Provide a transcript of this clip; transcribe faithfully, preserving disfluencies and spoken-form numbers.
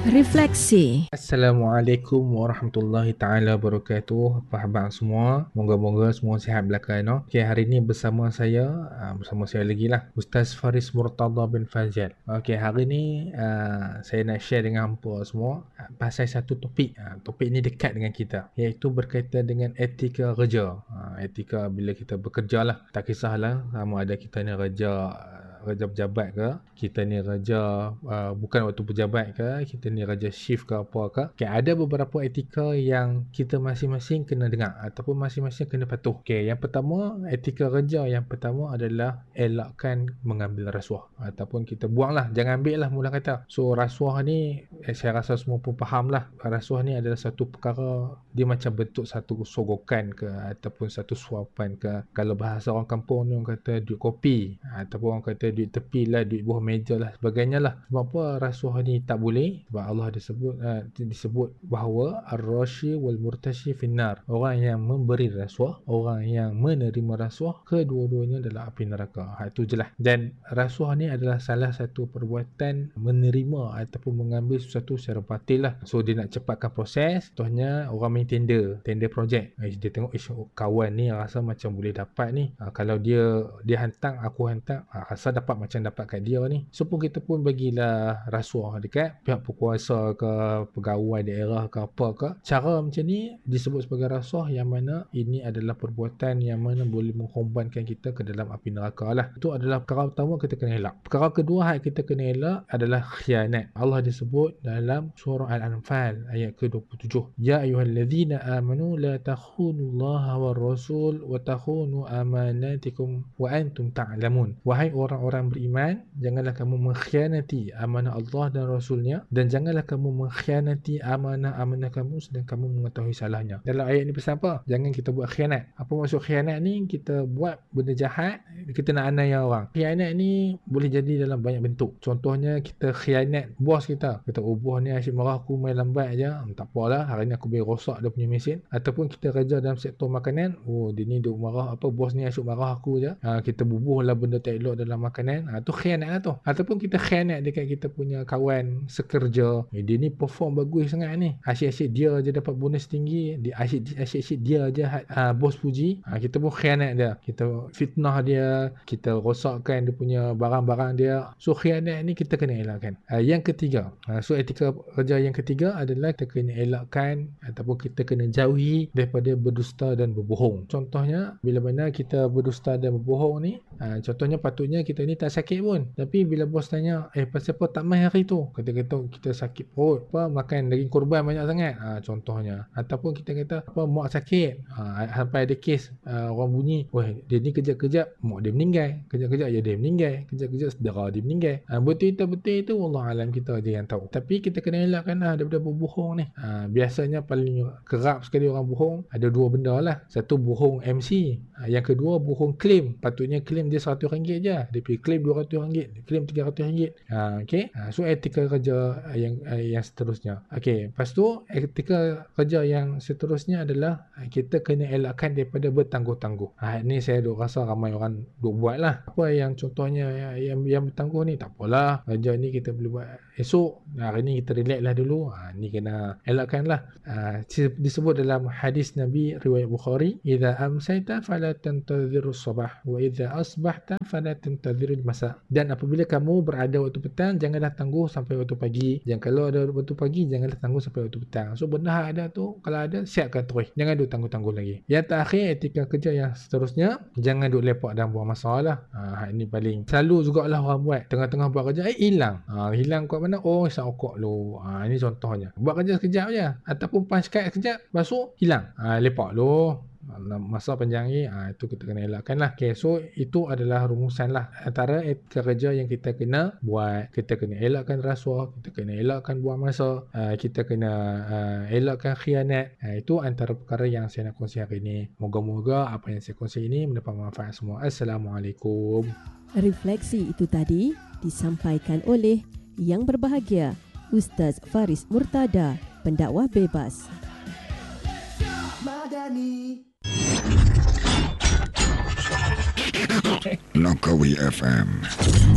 Refleksi. Assalamualaikum warahmatullahi taala wabarakatuh. Apa khabar semua? Moga-moga semua sihat belaka no. Okey, hari ni bersama saya, uh, bersama saya lagi lah, Ustaz Faris Murtada bin Fazal. Okey, hari ni uh, saya nak share dengan hampa semua uh, pasal satu topik. Uh, topik ni dekat dengan kita, iaitu berkaitan dengan etika kerja. Uh, etika bila kita bekerja lah. Tak kisahlah sama ada kita ni kerja kerja pejabat ke, kita ni kerja uh, bukan waktu pejabat ke, kita ni kerja shift ke apa ke. Okay, ada beberapa etika yang kita masing-masing kena dengar ataupun masing-masing kena patuh. Okay, yang pertama, etika kerja yang pertama adalah elakkan mengambil rasuah ataupun kita buanglah, jangan ambil lah mula kata. So rasuah ni eh, saya rasa semua pun faham lah, rasuah ni adalah satu perkara, dia macam bentuk satu sogokan ke ataupun satu suapan ke. Kalau bahasa orang kampung ni orang kata duit kopi ataupun orang kata duit tepi lah, duit bawah meja lah, sebagainya lah. Sebab apa rasuah ni tak boleh? Sebab Allah disebut uh, disebut bahawa ar-rashi wal murtashi finnar, orang yang memberi rasuah, orang yang menerima rasuah, kedua-duanya adalah api neraka. Ha, itu je lah. Dan rasuah ni adalah salah satu perbuatan menerima ataupun mengambil sesuatu secara batil lah. So dia nak cepatkan proses. Contohnya orang main tender, tender projek. Eh, dia tengok ish, kawan ni rasa macam boleh dapat ni. Ha, kalau dia dia hantar, aku hantar, ha, rasa dapat macam dapat kat dia ni. So pun kita pun bagilah rasuah dekat pihak berkuasa ke, pegawai daerah ke apa ke. Cara macam ni disebut sebagai rasuah, yang mana ini adalah perbuatan yang mana boleh mengkorbankan kita ke dalam api neraka lah. Itu adalah perkara pertama kita kena elak. Perkara kedua yang kita kena elak adalah khianat. Allah disebut dalam surah Al-Anfal ayat ke dua puluh tujuh. Ya ayyuhallazina amanu la takhunullaha war rasul wa takhunu amanatikum wa antum ta'lamun. Wahai orang-orang beriman, janganlah kamu mengkhianati amanah Allah dan Rasulnya, dan janganlah kamu mengkhianati amanah-amanah kamu sedang kamu mengetahui salahnya. Dalam ayat ni pesan apa? Jangan kita buat khianat. Apa maksud khianat ni? Kita buat benda jahat, kita nak aniaya orang. Khianat ni boleh jadi dalam banyak bentuk. Contohnya kita khianat bos kita. Kita, oh bos ni asyik marah aku main lambat je, hmm, tak apalah, hari ni aku boleh rosak dia punya mesin. Ataupun kita kerja dalam sektor makanan, oh dia ni duk marah, apa bos ni asyik marah aku je, ha, kita bubuh lah benda tak elok dalam makanan. Ha, tu khianat lah tu. Ataupun kita khianat dekat kita punya kawan sekerja, eh, dia ni perform bagus sangat ni, asyik-asyik dia je dapat bonus tinggi, dia asyik-asyik dia je ha, bos puji, ha, kita pun khianat dia, kita fitnah dia, kita rosakkan dia punya barang-barang dia. So khianat ni kita kena elakkan. Ha, yang ketiga, ha, so etika kerja yang ketiga adalah kita kena elakkan ataupun kita kena jauhi daripada berdusta dan berbohong. Contohnya bila mana kita berdusta dan berbohong ni, ha, contohnya patutnya kita ni tak sakit pun, tapi bila bos tanya, eh pasal apa tak main hari tu, kata-kata kita sakit perut, apa makan daging korban banyak sangat, ha, contohnya. Ataupun kita kata apa mak sakit, ha, sampai ada kes ha, orang bunyi, weh dia ni kejap-kejap mak dia meninggal, kejap-kejap ya dia meninggal, kejap-kejap saudara dia meninggal. Ha, betul itu betul itu Allah alam, kita je yang tahu. Tapi kita kena elakkan lah daripada berbohong ni. Ha, biasanya paling kerap sekali orang bohong ada dua benda lah. Satu bohong M C, ha, yang kedua bohong claim. Patutnya claim dia seratus ringgit je, dia pergi claim dua ratus ringgit, dia claim tiga ratus ringgit. Ha, okay. Ha, so etika kerja yang yang seterusnya. Okay. Lepas tu etika kerja yang seterusnya adalah kita kena elakkan daripada bertangguh-tangguh. Ha, ni saya duk rasa ramai orang duk buat lah. Apa yang contohnya yang yang bertangguh ni, tak apalah, kerja ni kita boleh buat esok, hari ni kita relax lah dulu. Ha, ni kena elakkan lah. Ha, disebut dalam hadis Nabi riwayat Bukhari, idza amsayta fala tantadhirus sabah wa idza asbahta fala tantadhirul masa. Dan apabila kamu berada waktu petang, janganlah tangguh sampai waktu pagi. Dan kalau ada waktu pagi, janganlah tangguh sampai waktu petang. So benda ada tu, kalau ada siapkan terus, jangan duk tangguh-tangguh lagi. Yang terakhir, etika kerja yang seterusnya, jangan duk lepak dan buang masa lah. Ha, ini paling selalu jugalah orang buat, tengah-tengah buat kerja, eh hilang. Ha, hilang kat mana? Oh isap okok lu. Ha, ini contohnya. Buat kerja sekejap je, ataupun punch card sekejap, basuh, hilang. Ha, lepak lu. Masa panjang ni, ha, itu kita kena elakkan lah. Okay, so itu adalah rumusan lah antara etika kerja yang kita kena buat. Kita kena elakkan rasuah, kita kena elakkan buang masa, uh, kita kena uh, elakkan khianat. Uh, itu antara perkara yang saya nak kongsi hari ini. Moga-moga apa yang saya kongsi ini mendapat manfaat semua. Assalamualaikum. Refleksi itu tadi disampaikan oleh yang berbahagia Ustaz Faris Murtada, pendakwah bebas. Madani Langkawi F M